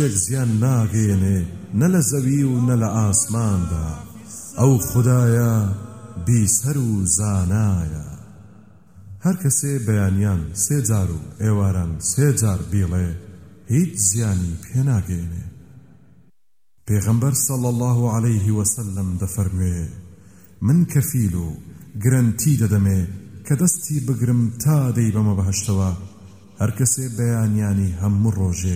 زیان ناگەێنێ نە لە زەوی و نە لە ئاسماندا ئەو خودایە بیسەر و زانایە. هەر کەسێ بەیانیان سێ جار و ئێواران سێ جار بیڵێ هیچ زیانی پێناگەێنێ. پێغەمبەر صلی الله عليه وسلم دەفەرموێ من کەفیل و گرنتی دەدەمێ کە دەستی بگرم تا دەی بەمە بەهەشتەوە هەر کەسێ بەیانیانی هەموو ڕۆژێ